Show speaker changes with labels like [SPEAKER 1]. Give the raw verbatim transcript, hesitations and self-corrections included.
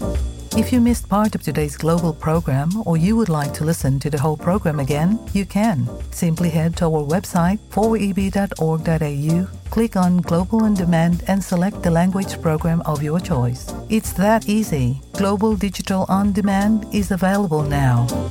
[SPEAKER 1] If you missed part of today's global program or you would like to listen to the whole program again, you can. Simply head to our website, four e b dot org dot a u, click on Global On Demand and select the language program of your choice. It's that easy. Global Digital On Demand is available now.